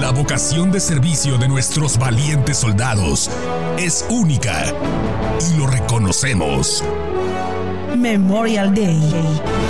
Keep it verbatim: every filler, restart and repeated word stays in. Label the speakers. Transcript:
Speaker 1: La vocación de servicio de nuestros valientes soldados es única y lo reconocemos.
Speaker 2: Memorial Day.